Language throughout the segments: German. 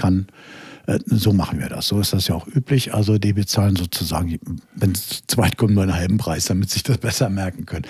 kann. So machen wir das. So ist das ja auch üblich. Also die bezahlen sozusagen, wenn es zu zweit kommt, nur einen halben Preis, damit sie das besser merken können.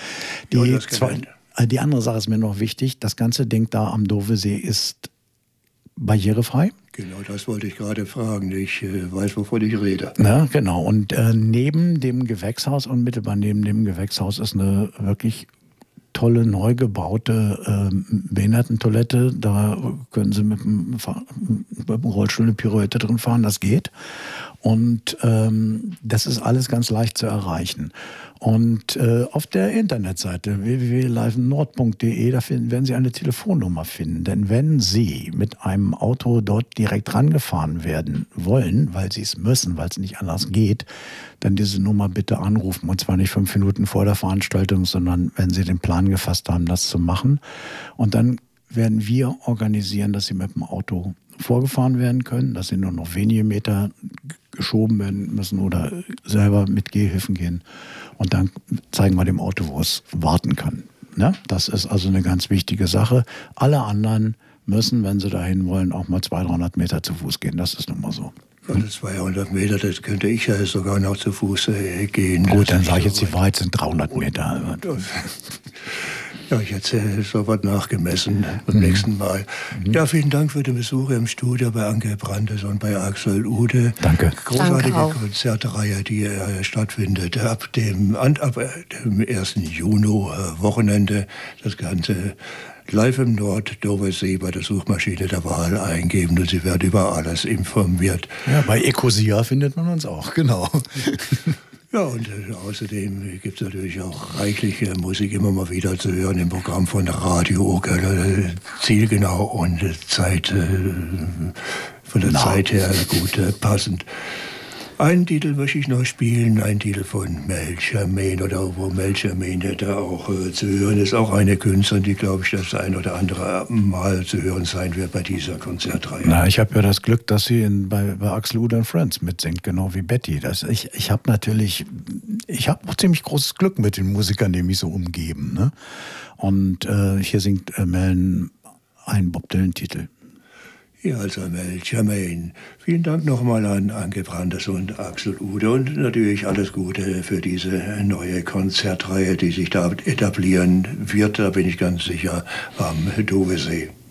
Die andere Sache ist mir noch wichtig. Das ganze Ding da am Dovesee ist barrierefrei. Genau, das wollte ich gerade fragen. Ich weiß, wovon ich rede. Ja, genau. Und neben dem Gewächshaus, unmittelbar neben dem Gewächshaus, ist eine wirklich tolle, neu gebaute Behindertentoilette. Da können Sie mit dem Rollstuhl eine Pirouette drin fahren, das geht. Und das ist alles ganz leicht zu erreichen. Und auf der Internetseite www.livenord.de, da werden Sie eine Telefonnummer finden. Denn wenn Sie mit einem Auto dort direkt rangefahren werden wollen, weil Sie es müssen, weil es nicht anders geht, dann diese Nummer bitte anrufen. Und zwar nicht 5 Minuten vor der Veranstaltung, sondern wenn Sie den Plan gefasst haben, das zu machen. Und dann werden wir organisieren, dass Sie mit dem Auto vorgefahren werden können, dass Sie nur noch wenige Meter geschoben werden müssen oder selber mit Gehhilfen gehen. Und dann zeigen wir dem Auto, wo es warten kann. Ne? Das ist also eine ganz wichtige Sache. Alle anderen müssen, wenn sie dahin wollen, auch mal 200-300 Meter zu Fuß gehen. Das ist nun mal so. Also 200 Meter, das könnte ich ja sogar noch zu Fuß gehen. Gut, dann sage ich jetzt, die Wahrheit sind 300 Meter. Ja, ich hätte sofort nachgemessen beim nächsten Mal. Ja, vielen Dank für den Besuch im Studio bei Anke Brandes und bei Axel Ude. Danke. Großartige Konzertreihe, die stattfindet ab dem 1. Juni Wochenende. Das Ganze live im Nord, Dovesee, bei der Suchmaschine der Wahl eingeben und Sie werden über alles informiert. Ja, bei Ecosia findet man uns auch, genau. Ja, und außerdem gibt es natürlich auch reichlich Musik immer mal wieder zu hören im Programm von Radio, zielgenau und Zeit, von der Zeit her gut passend. Einen Titel möchte ich noch spielen, ein Titel von Mel Germain, oder wo Mel Germain da auch zu hören ist. Auch eine Künstlerin, die, glaube ich, das ein oder andere Mal zu hören sein wird bei dieser Konzertreihe. Na, ich habe ja das Glück, dass sie bei Axel Ude and Friends mitsingt, genau wie Betty. Ich habe auch ziemlich großes Glück mit den Musikern, die mich so umgeben. Ne? Und hier singt Mel einen Bob Dylan-Titel. Ja, also Mel Germain. Vielen Dank nochmal an Anke Brandes und Axel Ude und natürlich alles Gute für diese neue Konzertreihe, die sich da etablieren wird, da bin ich ganz sicher, am Dovesee.